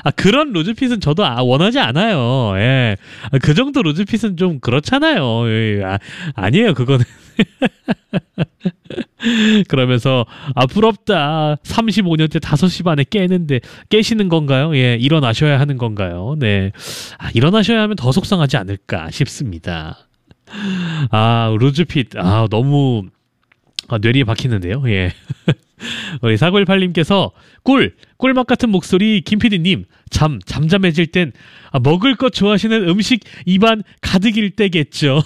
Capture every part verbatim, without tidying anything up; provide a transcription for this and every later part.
아, 그런 로즈핏은 저도 아, 원하지 않아요. 예. 아, 그 정도 로즈핏은 좀 그렇잖아요. 예. 아, 아니에요, 그거는. 그러면서 아 부럽다. 삼십오 년째 다섯 시 반에 깨는데 깨시는 건가요? 예, 일어나셔야 하는 건가요? 네. 아, 일어나셔야 하면 더 속상하지 않을까 싶습니다. 아, 로즈핏. 아, 너무 아, 뇌리에 박히는데요. 예. 우리 사구일팔님께서 꿀! 꿀맛 같은 목소리 김피디님 잠, 잠잠해질 땐 아, 먹을 것 좋아하시는 음식 입안 가득일 때겠죠.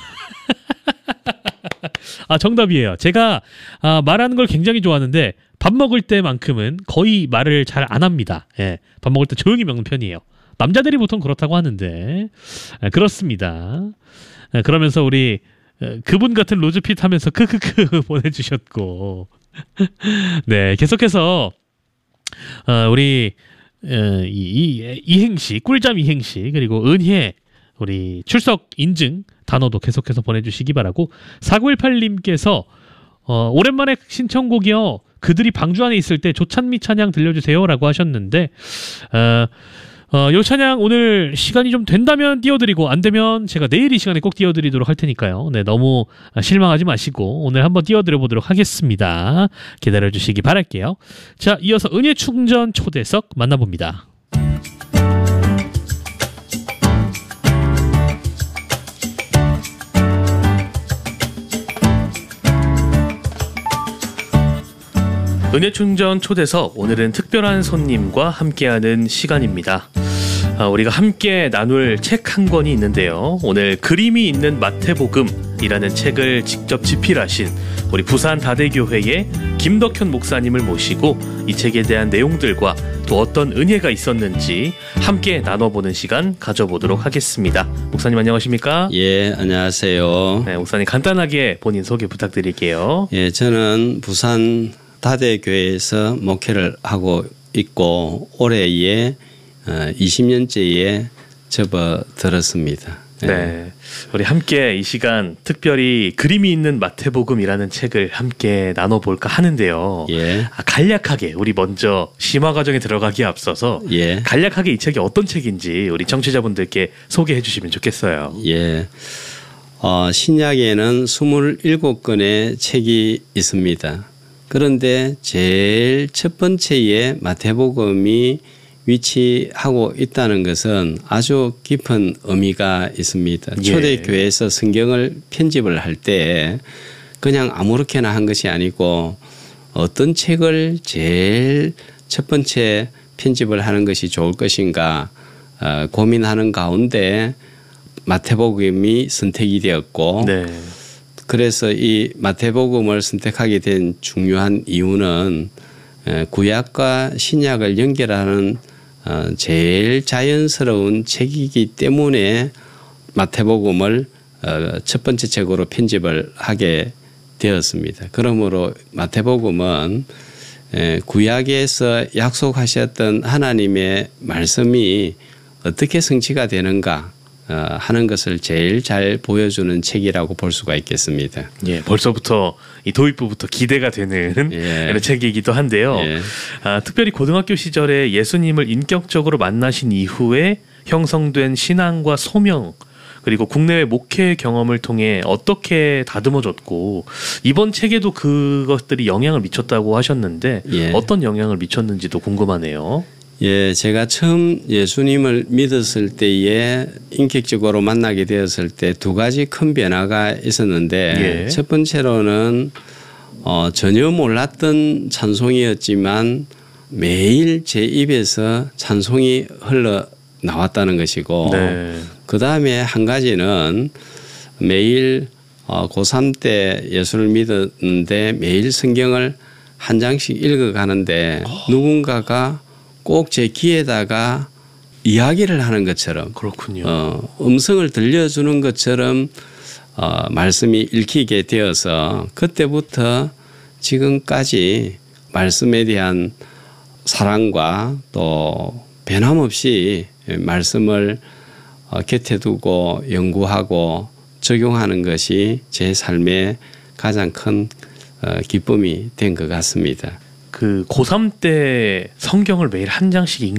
아, 정답이에요. 제가 아, 말하는 걸 굉장히 좋아하는데 밥 먹을 때만큼은 거의 말을 잘 안 합니다. 예, 밥 먹을 때 조용히 먹는 편이에요. 남자들이 보통 그렇다고 하는데 예, 그렇습니다. 예, 그러면서 우리 예, 그분 같은 로즈핏 하면서 크크크 보내주셨고 네, 계속해서 어, 우리 어, 이, 이, 이행시 꿀잠 이행시 그리고 은혜 우리 출석 인증 단어도 계속해서 보내주시기 바라고 사구일팔님께서 어, 오랜만에 신청곡이요. 그들이 방주 안에 있을 때 조찬미 찬양 들려주세요 라고 하셨는데 어, 어, 요 찬양 오늘 시간이 좀 된다면 띄워드리고 안 되면 제가 내일 이 시간에 꼭 띄워드리도록 할 테니까요. 네, 너무 실망하지 마시고 오늘 한번 띄워드려보도록 하겠습니다. 기다려주시기 바랄게요. 자, 이어서 은혜 충전 초대석 만나봅니다. 은혜충전 초대석 오늘은 특별한 손님과 함께하는 시간입니다. 아, 우리가 함께 나눌 책 한 권이 있는데요. 오늘 그림이 있는 마태복음이라는 책을 직접 집필하신 우리 부산 다대교회의 김덕현 목사님을 모시고 이 책에 대한 내용들과 또 어떤 은혜가 있었는지 함께 나눠보는 시간 가져보도록 하겠습니다. 목사님 안녕하십니까? 예, 안녕하세요. 네, 목사님 간단하게 본인 소개 부탁드릴게요. 예, 저는 부산 다대교회에서 목회를 하고 있고 올해에 이십 년째에 접어들었습니다. 네. 네, 우리 함께 이 시간 특별히 그림이 있는 마태복음이라는 책을 함께 나눠볼까 하는데요. 예. 아, 간략하게 우리 먼저 심화 과정에 들어가기에 앞서서 예. 간략하게 이 책이 어떤 책인지 우리 청취자분들께 소개해 주시면 좋겠어요. 예. 어, 신약에는 이십칠 권의 책이 있습니다. 그런데 제일 첫 번째에 마태복음이 위치하고 있다는 것은 아주 깊은 의미가 있습니다. 예. 초대교회에서 성경을 편집을 할 때 그냥 아무렇게나 한 것이 아니고 어떤 책을 제일 첫 번째 편집을 하는 것이 좋을 것인가 어, 고민하는 가운데 마태복음이 선택이 되었고 네. 그래서 이 마태복음을 선택하게 된 중요한 이유는 구약과 신약을 연결하는 제일 자연스러운 책이기 때문에 마태복음을 첫 번째 책으로 편집을 하게 되었습니다. 그러므로 마태복음은 구약에서 약속하셨던 하나님의 말씀이 어떻게 성취가 되는가 하는 것을 제일 잘 보여주는 책이라고 볼 수가 있겠습니다. 예, 벌써부터 이 도입부부터 기대가 되는 예. 이런 책이기도 한데요. 예. 아, 특별히 고등학교 시절에 예수님을 인격적으로 만나신 이후에 형성된 신앙과 소명 그리고 국내외 목회 경험을 통해 어떻게 다듬어졌고 이번 책에도 그것들이 영향을 미쳤다고 하셨는데 예. 어떤 영향을 미쳤는지도 궁금하네요. 예, 제가 처음 예수님을 믿었을 때에 인격적으로 만나게 되었을 때 두 가지 큰 변화가 있었는데 예. 첫 번째로는 어, 전혀 몰랐던 찬송이었지만 매일 제 입에서 찬송이 흘러 나왔다는 것이고 네. 그 다음에 한 가지는 매일 어, 고삼 때 예수를 믿었는데 매일 성경을 한 장씩 읽어가는데 어. 누군가가 꼭 제 귀에다가 이야기를 하는 것처럼 그렇군요. 어, 음성을 들려주는 것처럼 어, 말씀이 읽히게 되어서 그때부터 지금까지 말씀에 대한 사랑과 또 변함없이 말씀을 어, 곁에 두고 연구하고 적용하는 것이 제 삶의 가장 큰 어, 기쁨이 된 것 같습니다. 그 고삼 때 성경을 매일 한 장씩 읽는